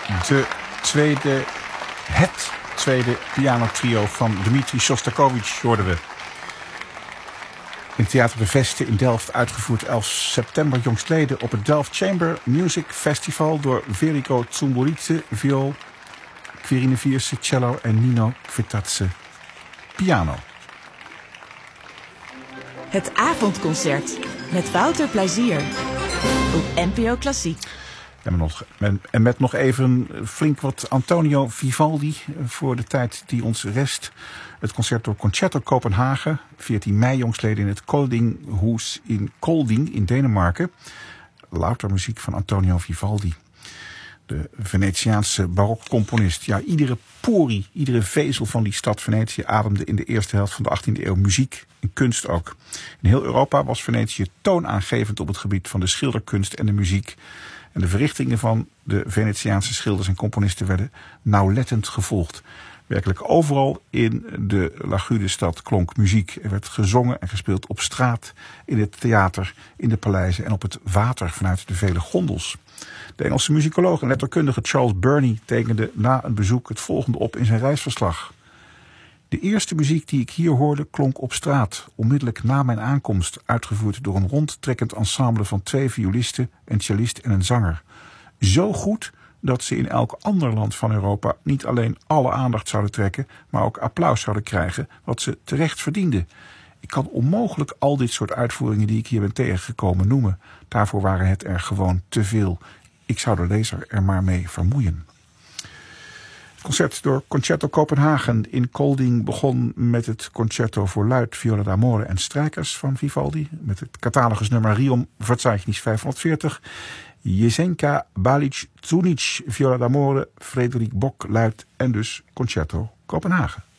Het tweede pianotrio van Dmitri Shostakovich hoorden we. In Theater de Veste in Delft uitgevoerd 11 september jongstleden op het Delft Chamber Music Festival door Verico Tsumburidze, viool, Quirine Vierse, cello en Nino Kvitatse, piano. Het avondconcert met Wouter Plezier op NPO Klassiek. En met nog even flink wat Antonio Vivaldi voor de tijd die ons rest. Het Concerto Concerto Kopenhagen, 14 mei jongstleden in het Koldinghuis in Kolding in Denemarken. Louter muziek van Antonio Vivaldi. De Venetiaanse barokcomponist. Ja, iedere porie, iedere vezel van die stad Venetië ademde in de eerste helft van de 18e eeuw muziek en kunst ook. In heel Europa was Venetië toonaangevend op het gebied van de schilderkunst en de muziek. En de verrichtingen van de Venetiaanse schilders en componisten werden nauwlettend gevolgd. Werkelijk overal in de Lagudestad klonk muziek. Er werd gezongen en gespeeld op straat, in het theater, in de paleizen en op het water vanuit de vele gondels. De Engelse muzikoloog en letterkundige Charles Burney tekende na een bezoek het volgende op in zijn reisverslag. De eerste muziek die ik hier hoorde klonk op straat, onmiddellijk na mijn aankomst, uitgevoerd door een rondtrekkend ensemble van 2 violisten, een cellist en een zanger. Zo goed dat ze in elk ander land van Europa niet alleen alle aandacht zouden trekken, maar ook applaus zouden krijgen, wat ze terecht verdienden. Ik kan onmogelijk al dit soort uitvoeringen die ik hier ben tegengekomen noemen. Daarvoor waren het er gewoon te veel. Ik zou de lezer er maar mee vermoeien. Het concert door Concerto Kopenhagen in Kolding begon met het Concerto voor luid, viola d'amore en strijkers van Vivaldi. Met het catalogusnummer Riom Verzeichnis 540. Jesenka Balic-Zunic, viola d'amore, Frederik Bok luid en dus Concerto Kopenhagen.